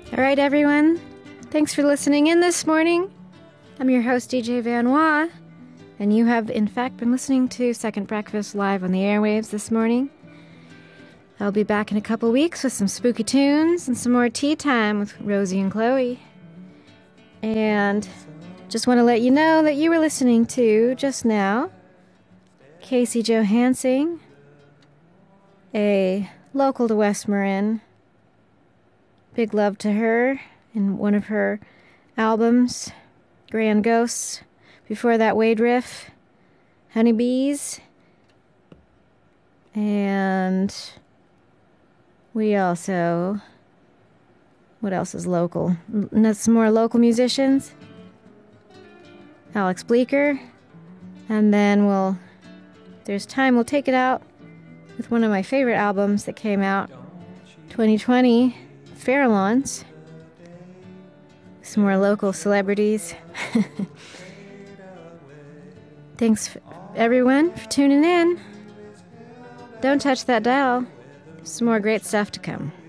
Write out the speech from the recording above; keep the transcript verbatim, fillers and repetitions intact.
All right, everyone. Thanks for listening in this morning. I'm your host, D J Van Wah, and you have, in fact, been listening to Second Breakfast live on the airwaves this morning. I'll be back in a couple weeks with some spooky tunes and some more tea time with Rosie and Chloe. And just want to let you know that you were listening to, just now, Casey Johansing, a local to West Marin. Big love to her in one of her albums, Grand Ghosts. Before that, Wade Riff, Honeybees. And we also, what else is local? And some more local musicians. Alex Bleeker. And then we'll, if there's time, we'll take it out with one of my favorite albums that came out twenty twenty, Farallons. Some more local celebrities. Thanks, everyone, for tuning in. Don't touch that dial. Some more great stuff to come.